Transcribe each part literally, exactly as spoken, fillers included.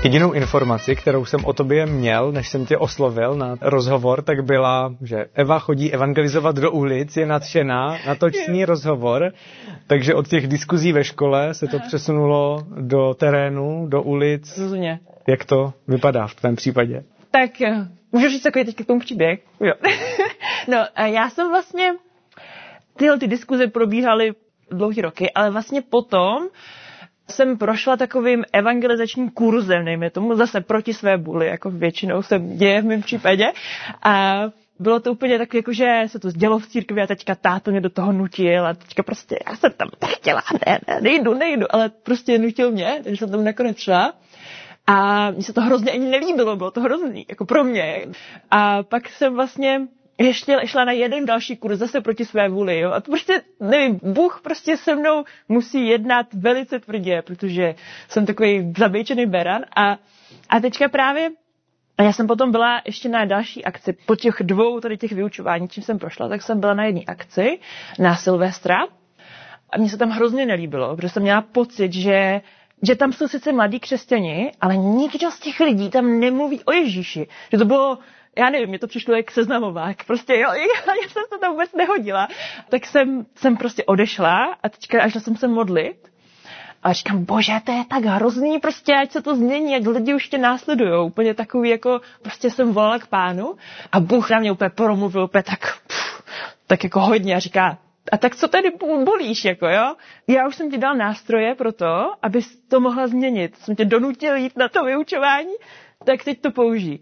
Jedinou informaci, kterou jsem o tobě měl, než jsem tě oslovil na rozhovor, tak byla, že Eva chodí evangelizovat do ulic, je nadšená, natoč s ní rozhovor, takže od těch diskuzí ve škole se to Aha. přesunulo do terénu, do ulic. Rozumně. Jak to vypadá v tvém případě? Tak můžu říct takový teď k tomu příběh? Jo. No, já jsem vlastně, tyhle ty diskuze probíhaly dlouhý roky, ale vlastně potom jsem prošla takovým evangelizačním kurzem, nejme tomu, zase proti své vůli, jako většinou se děje v mém případě. A bylo to úplně tak, jako že se to dělo v církvi a teďka táto mě do toho nutil a teďka prostě já jsem tam chtěla, ne, ne, nejdu, nejdu, ale prostě nutil mě, takže jsem tam nakonec šla. A mně se to hrozně ani nelíbilo, bylo to hrozný, jako pro mě. A pak jsem vlastně ještě šla na jeden další kurz zase proti své vůli, jo. A to prostě, nevím, Bůh prostě se mnou musí jednat velice tvrdě, protože jsem takový zabejčený beran. A, a teďka právě, a já jsem potom byla ještě na další akci, po těch dvou tady těch vyučování, čím jsem prošla, tak jsem byla na jedné akci na Silvestra a mně se tam hrozně nelíbilo, protože jsem měla pocit, že že tam jsou sice mladí křesťani, ale nikdo z těch lidí tam nemluví o Ježíši. Že to bylo, já nevím, mě to přišlo jak seznamovák. Prostě jo, já jsem se tam vůbec nehodila. Tak jsem, jsem prostě odešla a teďka až jsem se modlit. A říkám, bože, to je tak hrozný, prostě ať se to změní, jak lidi už tě následujou. Úplně takový, jako prostě jsem volala k Pánu a Bůh na mě úplně promluvil, úplně tak, pff, tak jako hodně a říká, a tak co tady bolíš, jako jo? Já už jsem ti dal nástroje pro to, abys to mohla změnit. Jsem tě donutil jít na to vyučování, tak teď to použij.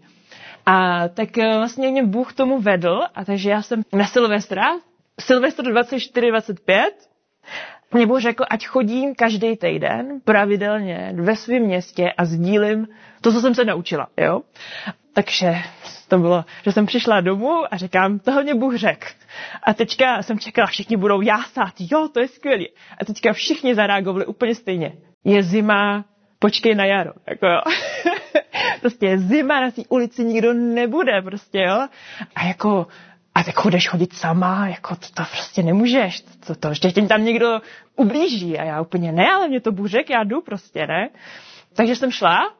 A tak vlastně mě Bůh tomu vedl, a takže já jsem na Silvestra, Silvestr dvacet čtyři dvacet pět, mě Bůh řekl, ať chodím každý týden pravidelně ve svém městě a sdílím to, co jsem se naučila, jo? Takže to bylo, že jsem přišla domů a říkám, tohle mě Bůh řekl. A teďka jsem čekala, všichni budou jásat, jo, to je skvělý. A teďka všichni zareagovali úplně stejně. Je zima, počkej na jaro, jako jo. Prostě je zima, na té ulici nikdo nebude, prostě, jo. A jako, a tak budeš chodit sama, jako to, to prostě nemůžeš, to, to ještě tím tam někdo ublíží. A já úplně ne, ale mě to Bůh řekl, já jdu prostě, ne. Takže jsem šla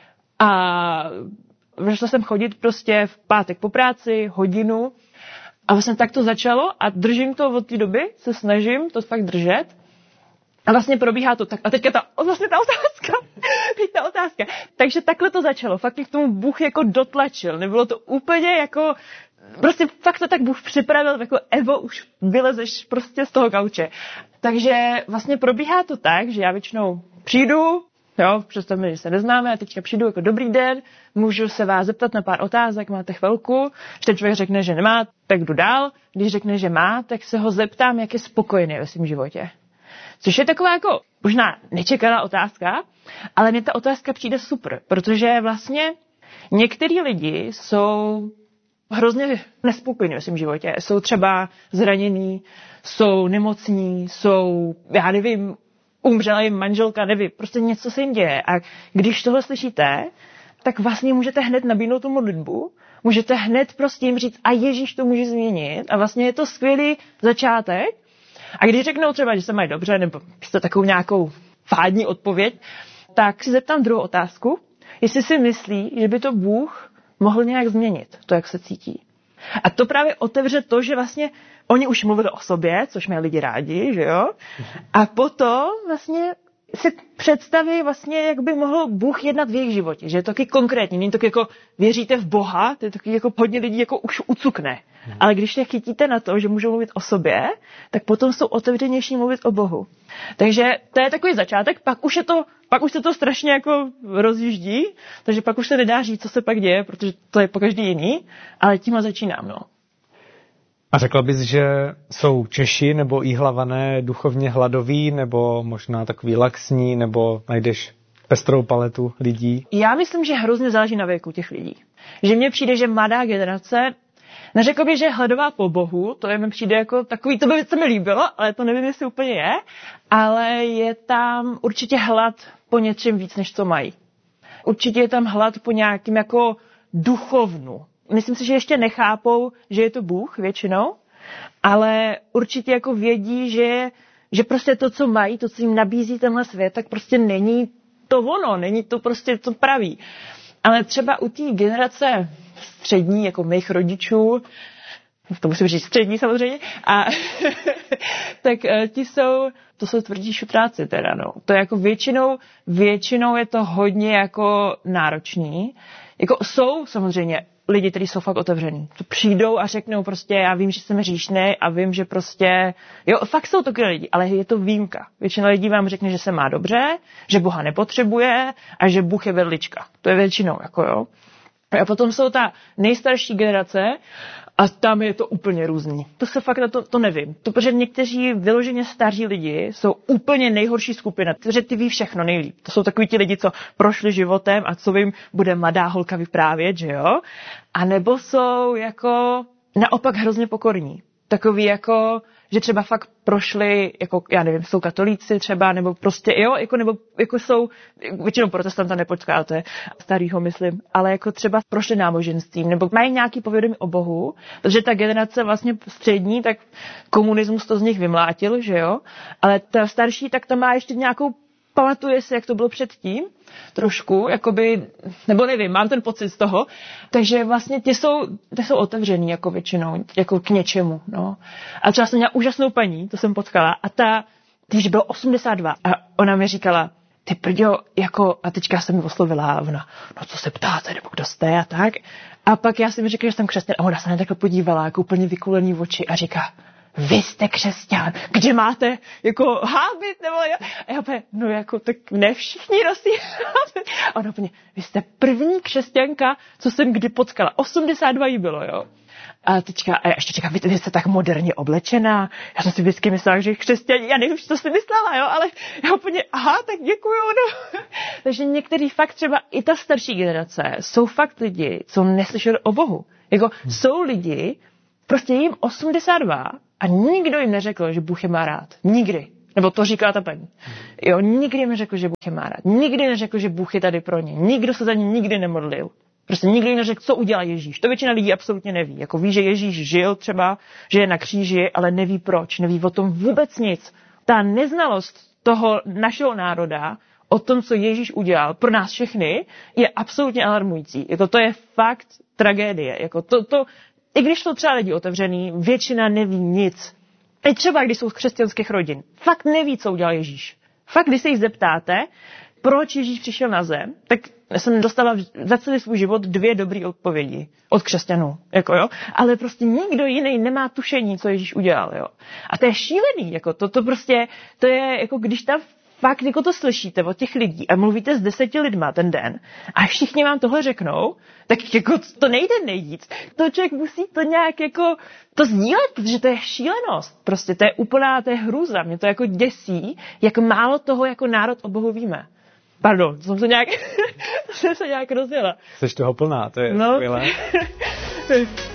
a začala jsem chodit prostě v pátek po práci, hodinu. A vlastně tak to začalo a držím to od té doby, se snažím to fakt držet. A vlastně probíhá to tak. A teďka ta, vlastně ta otázka. Teď ta otázka. Takže takhle to začalo. Fakt mě k tomu Bůh jako dotlačil. Nebylo to úplně jako, prostě fakt to tak Bůh připravil, jako Evo, už vylezeš prostě z toho gauče. Takže vlastně probíhá to tak, že já většinou přijdu, jo, představme, že se neznáme, a teďka přijdu jako dobrý den, můžu se vás zeptat na pár otázek, máte chvilku. Když ten člověk řekne, že nemá, tak jdu dál. Když řekne, že má, tak se ho zeptám, jak je spokojený ve svém životě. Což je taková jako možná nečekaná otázka, ale mně ta otázka přijde super, protože vlastně některý lidi jsou hrozně nespokojení ve svém životě. Jsou třeba zranění, jsou nemocní, jsou, já nevím, umřela jim manželka, nevím, prostě něco se jim děje. A když tohle slyšíte, tak vlastně můžete hned nabídnout tu modlitbu, můžete hned prostě jim říct, a Ježíš to může změnit. A vlastně je to skvělý začátek. A když řeknou třeba, že se mají dobře, nebo jste takovou nějakou fádní odpověď, tak si zeptám druhou otázku, jestli si myslí, že by to Bůh mohl nějak změnit, to, jak se cítí. A to právě otevře to, že vlastně oni už mluvili o sobě, což mají lidi rádi, že jo? A potom vlastně si představí vlastně, jak by mohl Bůh jednat v jejich životě, že je to taky konkrétní, není to jako věříte v Boha, to je taky jako hodně lidí jako už ucukne. Hmm. Ale když se chytíte na to, že můžou mluvit o sobě, tak potom jsou otevřenější mluvit o Bohu. Takže to je takový začátek, pak už je to, pak už se to strašně jako rozjíždí, takže pak už se nedá říct, co se pak děje, protože to je po každý jiný, ale tímhle začínám, no. A řekla bys, že jsou Češi nebo Jihlavané duchovně hladoví, nebo možná takový laxní, nebo najdeš pestrou paletu lidí? Já myslím, že hrozně záleží na věku těch lidí. Že mně přijde, že mladá generace, neřekl bych, že je hladová po Bohu, to je mi přijde jako takový, to by se mi líbilo, ale to nevím, jestli úplně je, ale je tam určitě hlad po něčem víc, než co mají. Určitě je tam hlad po nějakým jako duchovnu. Myslím si, že ještě nechápou, že je to Bůh většinou, ale určitě jako vědí, že, že prostě to, co mají, to, co jim nabízí tenhle svět, tak prostě není to ono, není to prostě to pravý. Ale třeba u té generace střední, jako mých rodičů, to musím říct střední samozřejmě, a tak ti jsou, to jsou tvrdí šutráci teda, no. To je jako většinou, většinou je to hodně jako náročný. Jako jsou samozřejmě lidi, kteří jsou fakt otevřený. To přijdou a řeknou prostě, já vím, že jsem hříšný a vím, že prostě, jo, fakt jsou to lidi, ale je to výjimka. Většina lidí vám řekne, že se má dobře, že Boha nepotřebuje a že Bůh je vedlička. To je většinou, jako jo. A potom jsou ta nejstarší generace a tam je to úplně různý. To se fakt na to, to nevím. To, protože někteří vyloženě staří lidi jsou úplně nejhorší skupina, protože ty ví všechno nejlíp. To jsou takový ti lidi, co prošli životem a co jim bude mladá holka vyprávět, že jo? A nebo jsou jako naopak hrozně pokorní. Takový jako, že třeba fakt prošli, jako, já nevím, jsou katolíci třeba, nebo prostě, jo, jako, nebo jako jsou, většinou protestanta nepotkáte, starýho myslím, ale jako třeba prošli náboženstvím, nebo mají nějaký povědomí o Bohu, protože ta generace vlastně střední, tak komunismus to z nich vymlátil, že jo, ale ta starší, tak ta má ještě nějakou, pamatuje se, jak to bylo předtím, trošku, jakoby, nebo nevím, mám ten pocit z toho, takže vlastně ty jsou, ty jsou otevřený jako většinou, jako k něčemu, no. A třeba jsem měla úžasnou paní, to jsem potkala, a ta, když bylo osmdesát dva, a ona mi říkala, ty prďo, jako, a teďka jsem mi oslovila, a ona, no co se ptáte, nebo kdo jste, a tak. A pak já jsem mi říkala, že jsem křesťan, a ona se na takhle podívala, jako úplně vykulený oči, a říká, vy jste křesťan, kde máte jako hábit, nebo jo? A já úplně, no jako, tak ne všichni nosí hábit. A ona úplně, vy jste první křesťanka, co jsem kdy potkala. osmdesát dva jí bylo, jo. A teďka, a ještě říká, vy, vy jste tak moderně oblečená. Já jsem si vždycky myslela, že křesťaní, já nevím, co si myslela, jo, ale já úplně, aha, tak děkuju, no. Takže některý fakt třeba i ta starší generace jsou fakt lidi, co neslyšeli o Bohu. Jako hmm. jsou lidi, prostě jim osmdesát dva a nikdo jim neřekl, že Bůh je má rád. Nikdy. Nebo to říká ta paní. Jo, nikdy jim neřekl, že Bůh je má rád. Nikdy neřekl, že Bůh je tady pro ně. Nikdo se za ně nikdy nemodlil. Prostě nikdy jim neřekl, co udělá Ježíš. To většina lidí absolutně neví. Jako ví, že Ježíš žil třeba, že je na kříži, ale neví proč. Neví o tom vůbec nic. Ta neznalost toho našeho národa o tom, co Ježíš udělal pro nás všechny, je absolutně alarmující. Jako to je fakt tragédie. Jako to, to I když jsou třeba lidi otevřený, většina neví nic. I třeba, když jsou z křesťanských rodin. Fakt neví, co udělal Ježíš. Fakt, když se jich zeptáte, proč Ježíš přišel na zem, tak jsem dostala za celý svůj život dvě dobré odpovědi od křesťanů. Jako jo? Ale prostě nikdo jiný nemá tušení, co Ježíš udělal. Jo? A to je šílený. Jako to, to prostě, to je jako když tam fakt jako to slyšíte od těch lidí a mluvíte s deseti lidma ten den a všichni vám tohle řeknou, tak jako to nejde nejvíc. To člověk musí to nějak jako to sdílet, protože to je šílenost. Prostě to je úplná, to je hrůza. Mě to jako děsí, jak málo toho jako národ o Bohu víme. Pardon, jsem se nějak, jsem se nějak rozjela. Jsi toho plná, to je no. skvělé.